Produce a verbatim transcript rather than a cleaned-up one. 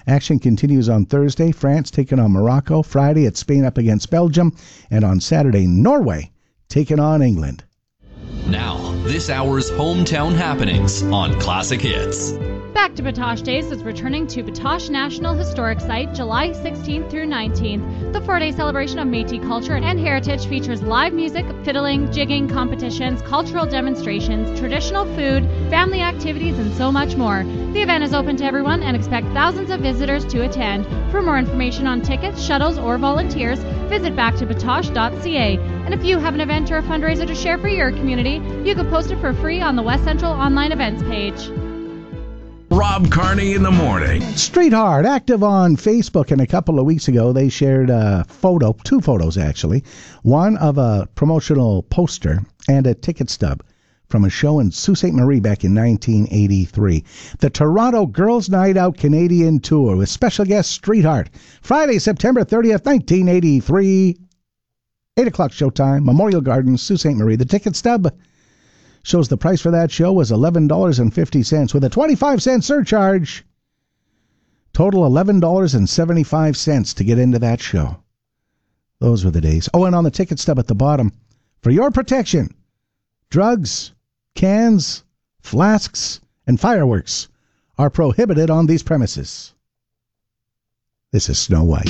Action continues on Thursday. France taking on Morocco. Friday, it's Spain up against Belgium. And on Saturday, Norway taking on England. Now, this hour's hometown happenings on Classic Hits. Back to Batoche Days is returning to Batoche National Historic Site July sixteenth through nineteenth. The four-day celebration of Métis culture and heritage features live music, fiddling, jigging competitions, cultural demonstrations, traditional food, family activities, and so much more. The event is open to everyone and expect thousands of visitors to attend. For more information on tickets, shuttles, or volunteers, visit back to batoche dot c a. And if you have an event or a fundraiser to share for your community, you can post it for free on the West Central online events page. Rob Carney in the morning. Street Hard, active on Facebook, and a couple of weeks ago they shared a photo, two photos actually, one of a promotional poster and a ticket stub from a show in Sault Ste. Marie back in nineteen eighty-three. The Toronto Girls Night Out Canadian Tour with special guest Street Hard. Friday, September thirtieth, nineteen eighty-three. eight o'clock showtime, Memorial Gardens, Sault Ste. Marie. The ticket stub shows the price for that show was eleven dollars and fifty cents with a twenty-five cent surcharge. Total eleven dollars and seventy-five cents to get into that show. Those were the days. Oh, and on the ticket stub at the bottom, for your protection, drugs, cans, flasks, and fireworks are prohibited on these premises. This is Snow White.